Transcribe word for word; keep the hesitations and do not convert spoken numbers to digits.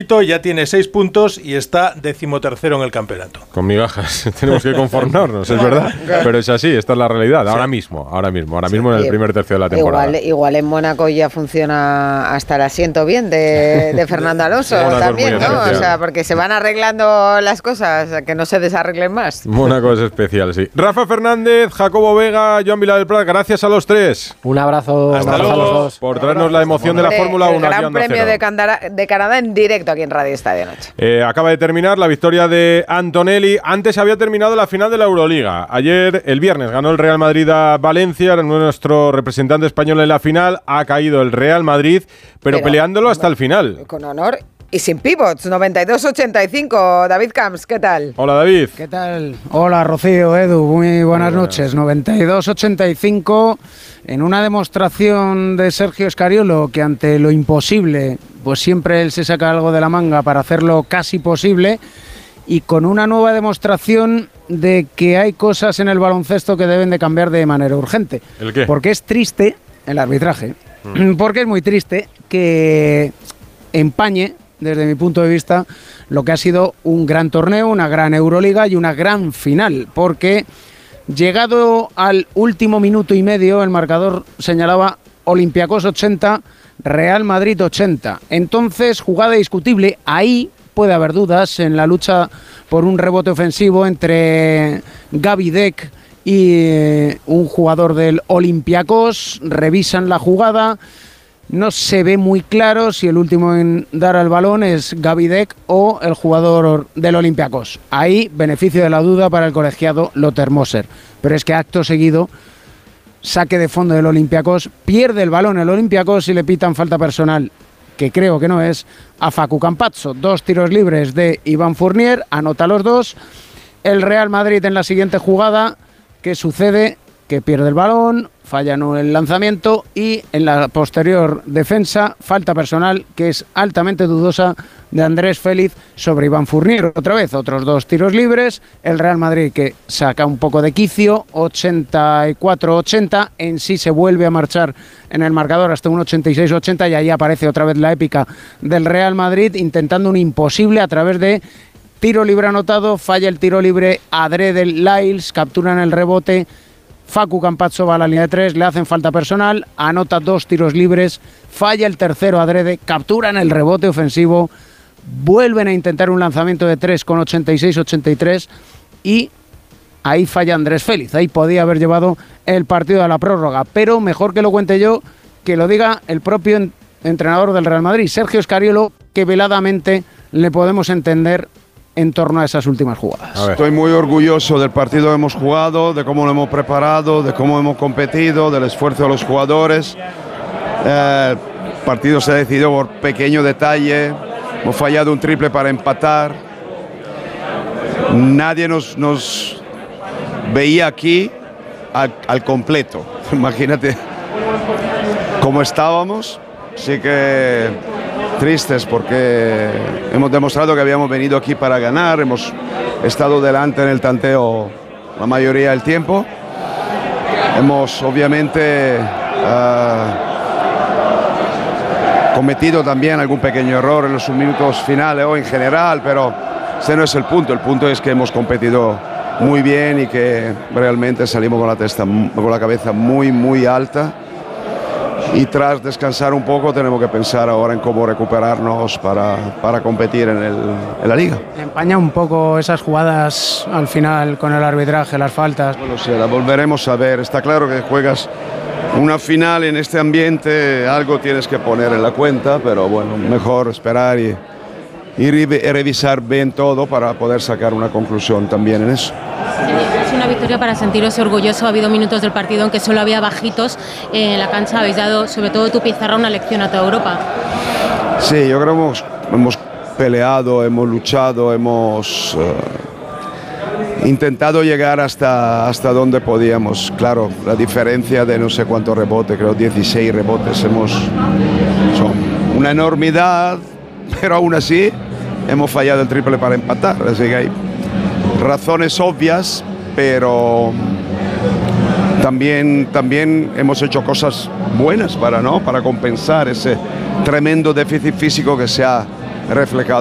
Ya tiene seis puntos y está decimotercero en el campeonato. Con migajas, tenemos que conformarnos, es verdad. Pero es así, esta es la realidad. Ahora mismo, ahora mismo, ahora mismo en el primer tercio de la temporada. Igual, igual en Mónaco ya funciona hasta el asiento bien de, de Fernando Alonso también, ¿no? O sea, porque se van arreglando las cosas, que no se desarreglen más. Mónaco es especial, sí. Rafa Fernández, Jacobo Vega, Joan Vilar del Prat, gracias a los tres. Un abrazo. Hasta un abrazo luego. a los dos. Por traernos la emoción de la Fórmula uno. El Gran Premio de, Candara, de Canadá en directo aquí en Radio Estadio Noche. Eh, acaba de terminar la victoria de Antonelli. Antes había terminado la final de la Euroliga. Ayer, el viernes, ganó el Real Madrid a Valencia. Nuestro representante español en la final. Ha caído el Real Madrid, pero, pero peleándolo hasta el final. Con honor y sin pivots. noventa y dos ochenta y cinco. David Camps, ¿qué tal? Hola, David. ¿Qué tal? Hola, Rocío, Edu. Muy buenas Hola. noches. noventa y dos ochenta y cinco. En una demostración de Sergio Scariolo, que ante lo imposible, pues siempre él se saca algo de la manga para hacerlo casi posible, y con una nueva demostración de que hay cosas en el baloncesto que deben de cambiar de manera urgente. ¿El qué? Porque es triste el arbitraje, mm. porque es muy triste que empañe, desde mi punto de vista, lo que ha sido un gran torneo, una gran Euroliga y una gran final, porque llegado al último minuto y medio, el marcador señalaba Olympiacos ochenta, Real Madrid ochenta. Entonces, jugada discutible. Ahí puede haber dudas en la lucha por un rebote ofensivo entre Gaby Deck y eh, un jugador del Olympiacos. Revisan la jugada. No se ve muy claro si el último en dar al balón es Gaby Deck o el jugador del Olympiacos. Ahí, beneficio de la duda para el colegiado Lothar Moser. Pero es que acto seguido, saque de fondo del Olympiacos, pierde el balón el Olympiacos y le pitan falta personal, que creo que no es, a Facu Campazzo. Dos tiros libres de Iván Fournier, anota los dos. El Real Madrid en la siguiente jugada, ¿qué sucede? Que pierde el balón, falla en el lanzamiento y en la posterior defensa, falta personal que es altamente dudosa de Andrés Félix sobre Iván Fournier. Otra vez, otros dos tiros libres, el Real Madrid que saca un poco de quicio, ochenta y cuatro ochenta, en sí se vuelve a marchar en el marcador hasta un ochenta y seis ochenta y ahí aparece otra vez la épica del Real Madrid intentando un imposible a través de tiro libre anotado, falla el tiro libre adrede Lyles, capturan el rebote. Facu Campazzo va a la línea de tres, le hacen falta personal, anota dos tiros libres, falla el tercero adrede, capturan el rebote ofensivo, vuelven a intentar un lanzamiento de tres con ochenta y seis ochenta y tres y ahí falla Andrés Félix. Ahí podía haber llevado el partido a la prórroga, pero mejor que lo cuente yo, que lo diga el propio en- entrenador del Real Madrid, Sergio Scariolo, que veladamente le podemos entender en torno a esas últimas jugadas. Estoy muy orgulloso del partido que hemos jugado, de cómo lo hemos preparado, de cómo hemos competido, del esfuerzo de los jugadores. Eh, el partido se ha decidido por pequeño detalle, hemos fallado un triple para empatar. Nadie nos, nos veía aquí al, al completo. Imagínate cómo estábamos. Así que tristes porque hemos demostrado que habíamos venido aquí para ganar, hemos estado delante en el tanteo la mayoría del tiempo. Hemos obviamente uh, cometido también algún pequeño error en los minutos finales o en general, pero ese no es el punto. El punto es que hemos competido muy bien y que realmente salimos con la, testa, con la cabeza muy, muy alta. Y tras descansar un poco tenemos que pensar ahora en cómo recuperarnos para, para competir en, el, en la liga. Empaña un poco esas jugadas al final con el arbitraje, las faltas. Bueno, sí, la volveremos a ver. Está claro que juegas una final en este ambiente, algo tienes que poner en la cuenta, pero bueno, mejor esperar y, y revisar bien todo para poder sacar una conclusión también en eso. Es una victoria para sentiros orgulloso. Ha habido minutos del partido en que solo había bajitos en la cancha. Habéis dado, sobre todo tu pizarra, una lección a toda Europa. Sí, yo creo que hemos, hemos peleado, hemos luchado, hemos uh, intentado llegar hasta, hasta donde podíamos. Claro, la diferencia de no sé cuántos rebotes, creo dieciséis rebotes, hemos, son una enormidad, pero aún así hemos fallado el triple para empatar. Así que hay razones obvias, pero también, también hemos hecho cosas buenas para, ¿no? para compensar ese tremendo déficit físico que se ha reflejado